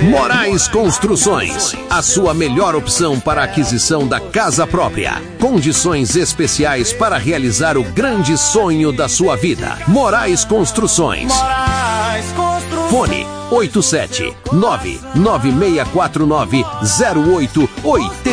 Moraes Construções, a sua melhor opção para a aquisição da casa própria. Condições especiais para realizar o grande sonho da sua vida. Moraes Construções. Fone 87996490880.